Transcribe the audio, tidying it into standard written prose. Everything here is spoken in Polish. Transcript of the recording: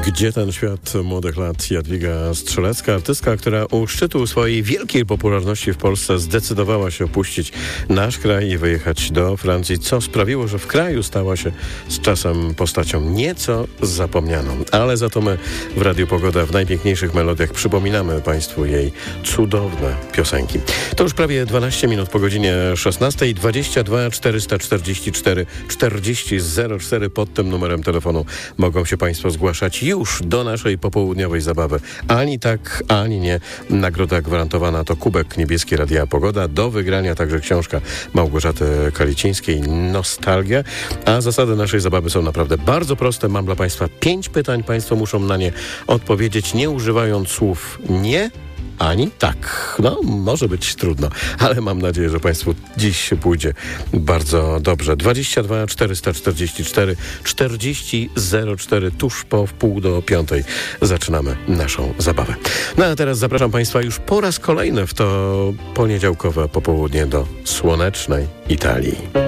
Gdzie ten świat młodych lat? Jadwiga Strzelecka, artystka, która u szczytu swojej wielkiej popularności w Polsce zdecydowała się opuścić nasz kraj i wyjechać do Francji, co sprawiło, że w kraju stała się z czasem postacią nieco zapomnianą. Ale za to my w Radiu Pogoda w najpiękniejszych melodiach przypominamy Państwu jej cudowne piosenki. To już prawie 12 minut po godzinie 16. 22 444 4004 pod tym numerem telefonu mogą się Państwo zgłaszać już do naszej popołudniowej zabawy. Ani tak, ani nie. Nagroda gwarantowana to kubek niebieski Radia Pogoda. Do wygrania także książka Małgorzaty Kalicińskiej Nostalgia. A zasady naszej zabawy są naprawdę bardzo proste. Mam dla Państwa 5 pytań. Państwo muszą na nie odpowiedzieć, nie używając słów nie ani tak. No, może być trudno, ale mam nadzieję, że Państwu dziś się pójdzie bardzo dobrze. 22 444 4004 tuż po 4:30 zaczynamy naszą zabawę. No a teraz zapraszam Państwa już po raz kolejny w to poniedziałkowe popołudnie do słonecznej Italii.